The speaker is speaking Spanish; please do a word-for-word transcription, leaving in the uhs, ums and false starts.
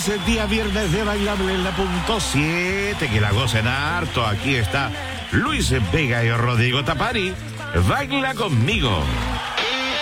es el día viernes de Bailable en la punto siete, que la gocen harto. Aquí está Luis Vega y Rodrigo Tapari. Baila conmigo.